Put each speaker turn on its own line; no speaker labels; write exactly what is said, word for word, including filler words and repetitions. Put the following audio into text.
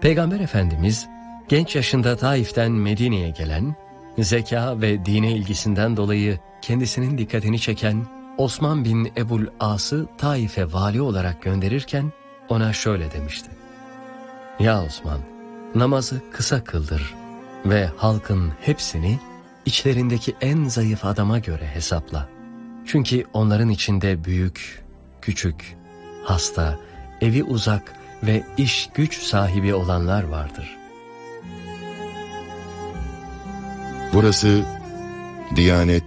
Peygamber Efendimiz genç yaşında Taif'ten Medine'ye gelen, zeka ve dine ilgisinden dolayı kendisinin dikkatini çeken Osman bin Ebul As'ı Taif'e vali olarak gönderirken ona şöyle demişti: "Ya Osman, namazı kısa kıldır ve halkın hepsini içlerindeki en zayıf adama göre hesapla. Çünkü onların içinde büyük, küçük, hasta, evi uzak ve iş güç sahibi olanlar vardır."
Burası Diyanet